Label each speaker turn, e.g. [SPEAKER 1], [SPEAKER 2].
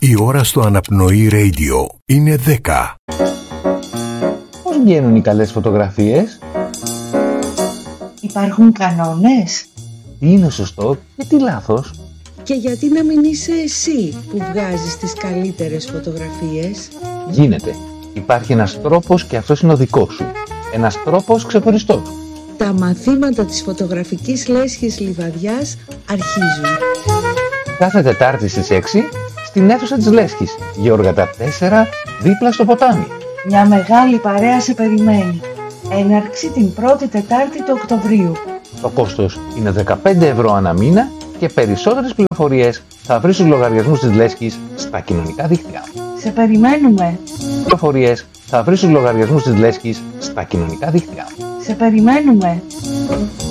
[SPEAKER 1] Η ώρα στο Αναπνοή Radio είναι 10.
[SPEAKER 2] Πώς βγαίνουν οι καλές φωτογραφίες?
[SPEAKER 3] Υπάρχουν κανόνες?
[SPEAKER 2] Τι είναι σωστό και τι λάθος?
[SPEAKER 4] Και γιατί να μην είσαι εσύ που βγάζεις τις καλύτερες φωτογραφίες?
[SPEAKER 2] Γίνεται. Υπάρχει ένας τρόπος και αυτός είναι ο δικός σου. Ένας τρόπος ξεχωριστός.
[SPEAKER 4] Τα μαθήματα της φωτογραφικής λέσχης Λιβαδιάς αρχίζουν.
[SPEAKER 2] Κάθε Τετάρτη στις 6 στην αίθουσα της Λέσχης, Γεωργατά 4, δίπλα στο ποτάμι.
[SPEAKER 3] Μια μεγάλη παρέα σε περιμένει. Έναρξη την πρώτη Τετάρτη του Οκτωβρίου.
[SPEAKER 2] Το κόστος είναι 15 ευρώ ανά μήνα και περισσότερες πληροφορίες θα βρεις στους λογαριασμούς της Λέσχης στα κοινωνικά δίκτυα.
[SPEAKER 3] Σε περιμένουμε.
[SPEAKER 2] Πληροφορίες θα βρεις στους λογαριασμούς της Λέσχης στα κοινωνικά δίκτυα.
[SPEAKER 3] Σε περιμένουμε.